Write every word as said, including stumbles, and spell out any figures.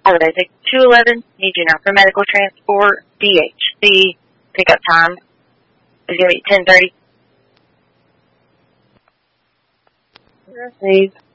Holiday six two eleven, need you now for medical transport, D H C, pickup time is going to be ten thirty. Received.